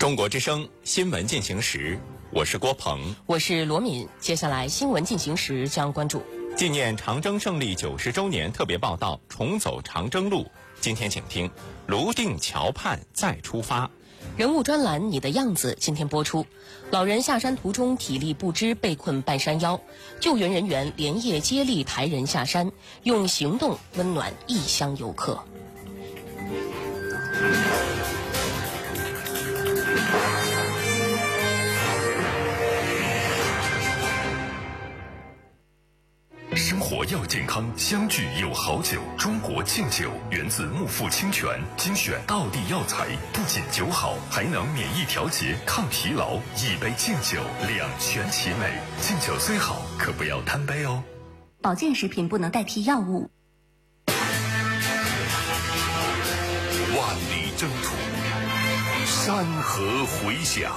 中国之声新闻进行时，我是郭鹏， 我是罗敏。接下来新闻进行时将关注纪念长征胜利90周年特别报道，重走长征路。今天请听泸定桥畔再出发。 人物专栏《你的样子》今天播出。老人下山途中体力不支，被困半山腰，救援人员连夜接力抬人下山，用行动温暖异乡游客。 生活要健康，相聚有好酒。中国敬酒源自木富清泉，精选道地药材，不仅酒好，还能免疫调节、抗疲劳。一杯敬酒，两全其美。敬酒虽好，可不要贪杯哦。 保健食品不能代替药物。 万里征途，山河回响。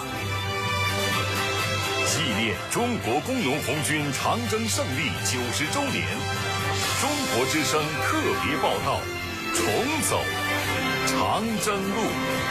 纪念中国工农红军长征胜利90周年，中国之声特别报道：重走长征路。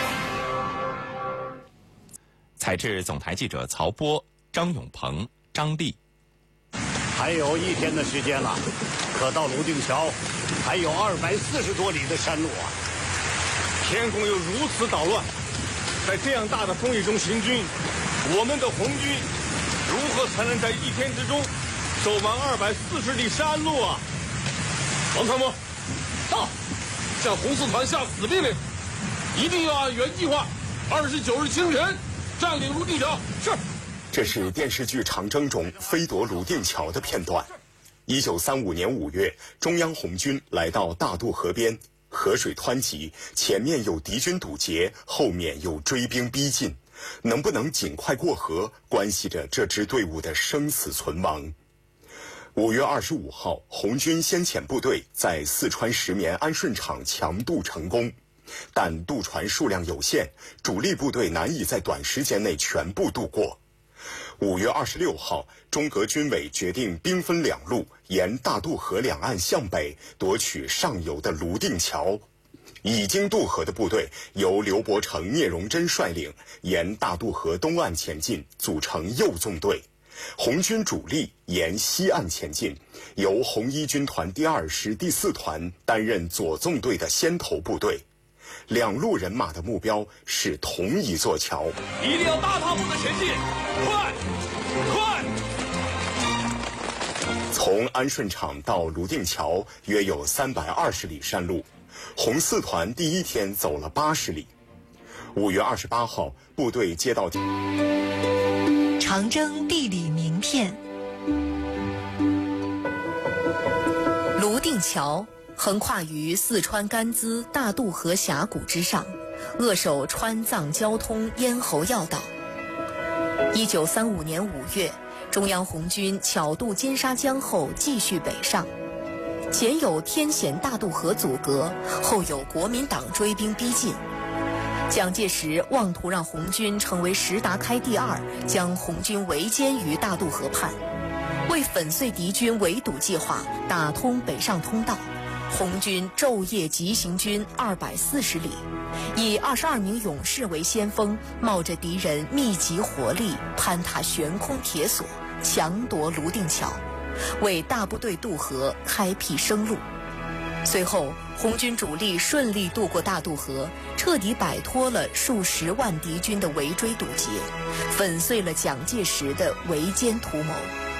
采制总台记者曹波、张永鹏、张丽。 还有1天的时间了，可到泸定桥还有240多里的山路啊！ 天空又如此捣乱，在这样大的风雨中行军，我们的红军如何才能在1天之中走完240里山路啊？王参谋，到，向红四团下死命令，一定要按原计划29日清晨占领泸定桥。是。 这是电视剧《长征》中飞夺泸定桥的片段。1935年5月，中央红军来到大渡河边，河水湍急，前面有敌军堵截，后面有追兵逼近。能不能尽快过河，关系着这支队伍的生死存亡。5月25号，红军先遣部队在四川石棉安顺场强渡成功，但渡船数量有限，主力部队难以在短时间内全部渡过。5月26号，中革军委决定兵分两路，沿大渡河两岸向北夺取上游的泸定桥。已经渡河的部队由刘伯承、聂荣臻率领，沿大渡河东岸前进，组成右纵队；红军主力沿西岸前进，由红一军团第2师第4团担任左纵队的先头部队。两路人马的目标是同一座桥， 一定要大踏步的前进，快！ 从安顺场到泸定桥约有320里山路。红四团第1天走了80里。5月28号，部队接到长征地理名片。泸定桥横跨于四川甘孜大渡河峡谷之上，扼守川藏交通咽喉要道。1935年5月，中央红军巧渡金沙江后继续北上。前有天险大渡河阻隔，后有国民党追兵逼近。蒋介石妄图让红军成为石达开第2，将红军围歼于大渡河畔。为粉碎敌军围堵计划，打通北上通道，红军昼夜急行军240里，以22名勇士为先锋，冒着敌人密集火力，攀塔悬空铁索，强夺泸定桥，为大部队渡河开辟生路。随后，红军主力顺利渡过大渡河，彻底摆脱了数十万敌军的围追堵截，粉碎了蒋介石的围歼图谋。